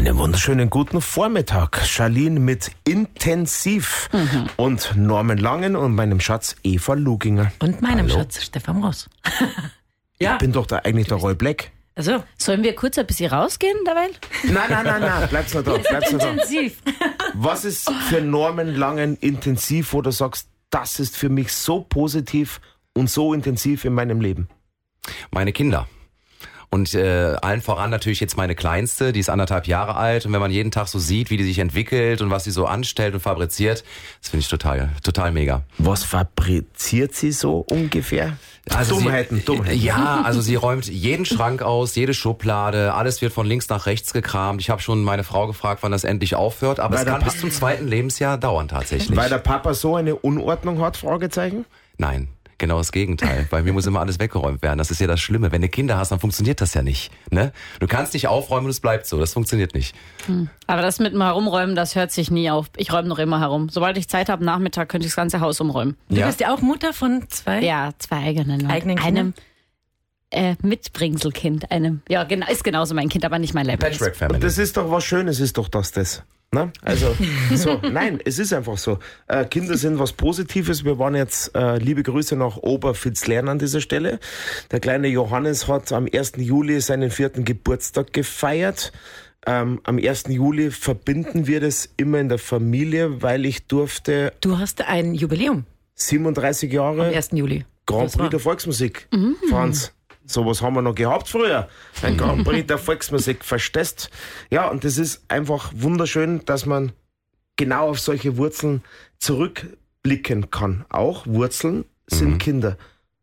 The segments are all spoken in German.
Einen wunderschönen guten Vormittag. Charlene mit Intensiv und Norman Langen und meinem Schatz Eva Luginger. Und meinem Schatz Stefan Ross. Ja. Ich bin doch eigentlich der Roy Black. Also, sollen wir kurz ein bisschen rausgehen dabei? Nein, bleib's noch da. intensiv. Was ist für Norman Langen intensiv, wo du sagst, das ist für mich so positiv und so intensiv in meinem Leben? Meine Kinder. Und allen voran natürlich jetzt meine Kleinste, die ist 1,5 Jahre alt. Und wenn man jeden Tag so sieht, wie die sich entwickelt und was sie so anstellt und fabriziert, das finde ich total mega. Was fabriziert sie so ungefähr? Also Dummheiten. Ja, also sie räumt jeden Schrank aus, jede Schublade, alles wird von links nach rechts gekramt. Ich habe schon meine Frau gefragt, wann das endlich aufhört, aber es kann bis zum 2. Lebensjahr dauern tatsächlich. Weil der Papa so eine Unordnung hat, Fragezeichen? Nein. Genau das Gegenteil. Bei mir muss immer alles weggeräumt werden. Das ist ja das Schlimme. Wenn du Kinder hast, dann funktioniert das ja nicht. Ne? Du kannst nicht aufräumen und es bleibt so. Das funktioniert nicht. Aber das mit dem Herumräumen, das hört sich nie auf. Ich räume noch immer herum. Sobald ich Zeit habe, Nachmittag, könnte ich das ganze Haus umräumen. Du bist ja auch Mutter von 2? Ja, 2 eigenen Kindern? Einem Mitbringselkind. Ja, genau, ist genauso mein Kind, aber nicht mein Lieblings. Patchwork Family. Das ist doch was Schönes, ist doch das. Ne? Also, nein, es ist einfach so. Kinder sind was Positives. Wir waren jetzt, liebe Grüße nach Obervitzlern an dieser Stelle. Der kleine Johannes hat am 1. Juli seinen 4. Geburtstag gefeiert. Am 1. Juli verbinden wir das immer in der Familie, weil ich durfte... Du hast ein Jubiläum. 37 Jahre. Am 1. Juli. Grand Prix der Volksmusik. Franz. Sowas haben wir noch gehabt früher. Ein Grand Prix der Volksmusik, verstehst? Ja, und das ist einfach wunderschön, dass man genau auf solche Wurzeln zurückblicken kann. Auch Wurzeln sind Kinder.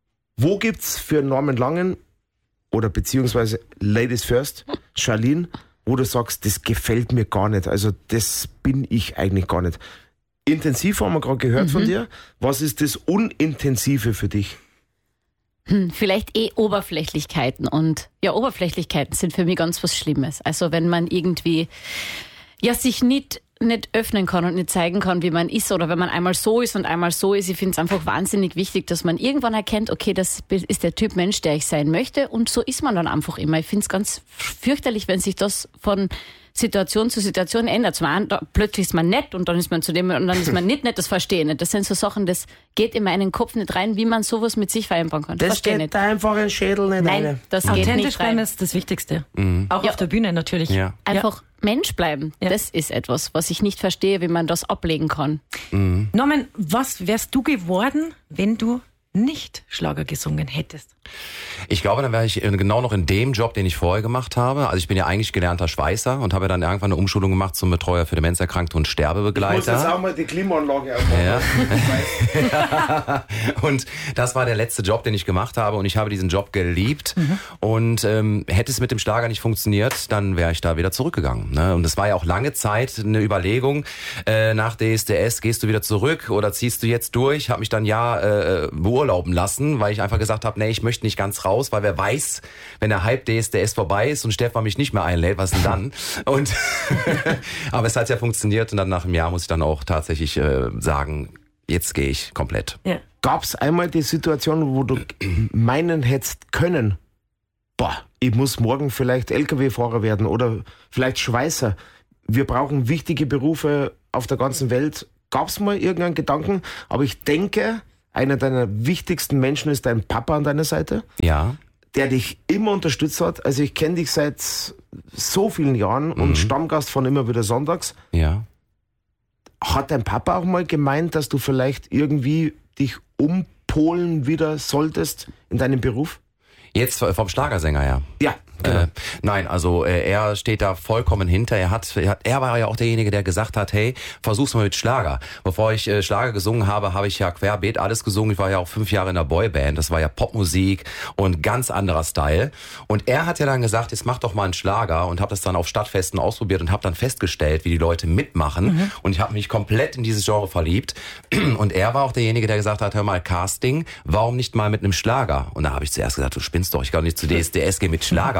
Wo gibt's für Norman Langen oder beziehungsweise Ladies First, Charlene, wo du sagst, das gefällt mir gar nicht, also das bin ich eigentlich gar nicht. Intensiv haben wir gerade gehört von dir. Was ist das Unintensive für dich? Vielleicht Oberflächlichkeiten. Und ja, Oberflächlichkeiten sind für mich ganz was Schlimmes. Also wenn man irgendwie sich nicht öffnen kann und nicht zeigen kann, wie man ist, oder wenn man einmal so ist und einmal so ist. Ich finde es einfach wahnsinnig wichtig, dass man irgendwann erkennt, okay, das ist der Typ Mensch, der ich sein möchte, und so ist man dann einfach immer. Ich finde es ganz fürchterlich, wenn sich das von Situation zu Situation ändert. Zum einen, plötzlich ist man nett und dann ist man zu dem und dann ist man nicht nett, das verstehe ich nicht. Das sind so Sachen, das geht in meinen Kopf nicht rein, wie man sowas mit sich vereinbaren kann. Das geht nicht. Da einfach ein Schädel nicht rein. Nein, das geht nicht Authentisch rein. bleiben ist das Wichtigste. Auch auf der Bühne natürlich. Ja. Einfach Mensch bleiben. Ja. Das ist etwas, was ich nicht verstehe, wie man das ablegen kann. Norman, was wärst du geworden, wenn du nicht Schlager gesungen hättest? Ich glaube, dann wäre ich genau noch in dem Job, den ich vorher gemacht habe. Also ich bin ja eigentlich gelernter Schweißer und habe dann irgendwann eine Umschulung gemacht zum Betreuer für Demenzerkrankte und Sterbebegleiter. Ich muss jetzt auch mal die Klimaanlage aufmachen. Ja. Und das war der letzte Job, den ich gemacht habe, und ich habe diesen Job geliebt. Und hätte es mit dem Schlager nicht funktioniert, dann wäre ich da wieder zurückgegangen. Ne? Und es war ja auch lange Zeit eine Überlegung, nach DSDS, gehst du wieder zurück oder ziehst du jetzt durch? Habe mich dann beurlauben lassen, weil ich einfach gesagt habe, nee, ich möchte nicht ganz raus, weil wer weiß, wenn der Hype DSDS vorbei ist und Stefan mich nicht mehr einlädt, was denn dann? Und aber es hat ja funktioniert, und dann nach einem Jahr muss ich dann auch tatsächlich sagen, jetzt gehe ich komplett. Ja. Gab's einmal die Situation, wo du meinen hättest können, ich muss morgen vielleicht LKW-Fahrer werden oder vielleicht Schweißer. Wir brauchen wichtige Berufe auf der ganzen Welt. Gab's mal irgendeinen Gedanken? Aber ich denke, einer deiner wichtigsten Menschen ist dein Papa an deiner Seite. Ja. Der dich immer unterstützt hat. Also ich kenne dich seit so vielen Jahren und Stammgast von Immer wieder Sonntags. Ja. Hat dein Papa auch mal gemeint, dass du vielleicht irgendwie dich umpolen wieder solltest in deinem Beruf? Jetzt vom Schlagersänger, ja. Ja, genau. Nein, also er steht da vollkommen hinter. Er war ja auch derjenige, der gesagt hat, hey, versuch's mal mit Schlager. Bevor ich Schlager gesungen habe, habe ich ja querbeet alles gesungen. Ich war ja auch 5 Jahre in der Boyband. Das war ja Popmusik und ganz anderer Style. Und er hat ja dann gesagt, jetzt mach doch mal einen Schlager, und habe das dann auf Stadtfesten ausprobiert und habe dann festgestellt, wie die Leute mitmachen. Und ich habe mich komplett in dieses Genre verliebt. Und er war auch derjenige, der gesagt hat, hör mal, Casting, warum nicht mal mit einem Schlager? Und da habe ich zuerst gesagt, du spinnst doch, ich kann nicht zu DSDS gehen mit Schlager.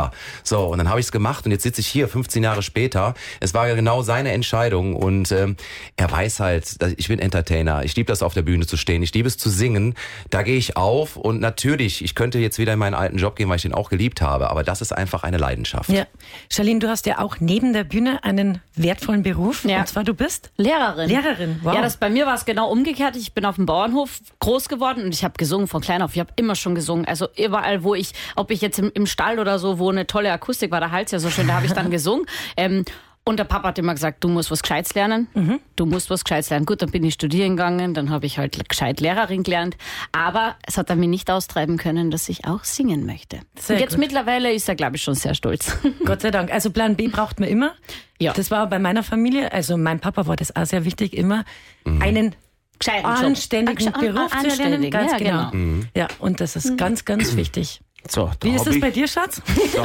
klar. So, und dann habe ich es gemacht und jetzt sitze ich hier 15 Jahre später. Es war ja genau seine Entscheidung und er weiß halt, ich bin Entertainer. Ich liebe das, auf der Bühne zu stehen. Ich liebe es zu singen. Da gehe ich auf und natürlich, ich könnte jetzt wieder in meinen alten Job gehen, weil ich den auch geliebt habe, aber das ist einfach eine Leidenschaft. Ja. Charlene, du hast ja auch neben der Bühne einen wertvollen Beruf. Ja. Und zwar, du bist Lehrerin. Lehrerin, wow. Ja, bei mir war es genau umgekehrt. Ich bin auf dem Bauernhof groß geworden und ich habe gesungen von klein auf. Ich habe immer schon gesungen. Also überall, ob ich jetzt im Stall oder so, wo eine tolle Akustik war, der Hals ja so schön, da habe ich dann gesungen. Und der Papa hat immer gesagt, du musst was Gescheites lernen. Du musst was Gescheites lernen. Gut, dann bin ich studieren gegangen, dann habe ich halt gescheit Lehrerin gelernt. Aber es hat er mir nicht austreiben können, dass ich auch singen möchte. Sehr und jetzt gut. Mittlerweile ist er, glaube ich, schon sehr stolz. Gott sei Dank. Also Plan B braucht man immer. Ja. Das war bei meiner Familie, also mein Papa war das auch sehr wichtig, immer einen Gescheiten Job. anständigen Beruf zu erlernen. Anständig, Ganz ja, genau. genau. Ja, und das ist ganz, ganz wichtig. So, Wie ist das bei dir, Schatz?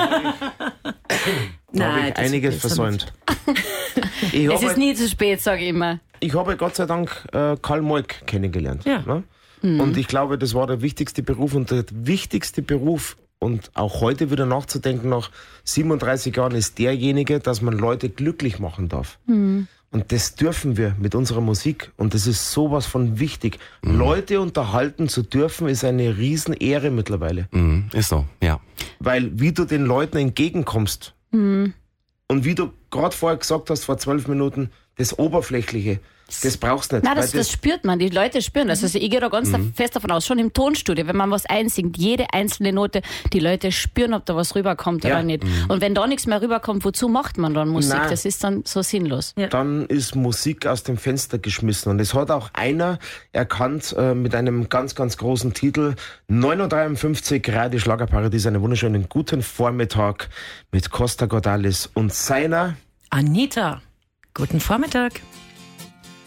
Da habe ich das einiges ist versäumt. Ich Es ist habe, nie zu spät, sage ich immer. Gott sei Dank Karl Moik kennengelernt. Ja. Ne? Und ich glaube, das war der wichtigste Beruf und der wichtigste Beruf und auch heute wieder nachzudenken, nach 37 Jahren ist derjenige, dass man Leute glücklich machen darf. Und das dürfen wir mit unserer Musik und das ist sowas von wichtig. Leute unterhalten zu dürfen, ist eine Riesenehre mittlerweile. Ist so, ja. Weil wie du den Leuten entgegenkommst und wie du gerade vorher gesagt hast, vor 12 Minuten, das Oberflächliche, das brauchst du nicht. Nein, weil das spürt man, die Leute spüren das. Also ich gehe da ganz fest davon aus, schon im Tonstudio, wenn man was einsingt, jede einzelne Note, die Leute spüren, ob da was rüberkommt Ja. oder nicht. Und wenn da nichts mehr rüberkommt, wozu macht man dann Musik? Nein. Das ist dann so sinnlos. Ja. Dann ist Musik aus dem Fenster geschmissen. Und es hat auch einer erkannt mit einem ganz, ganz großen Titel. 9:53 Radio Schlagerparadies, einen wunderschönen guten Vormittag mit Costa Cordalis und seiner Anita, guten Vormittag.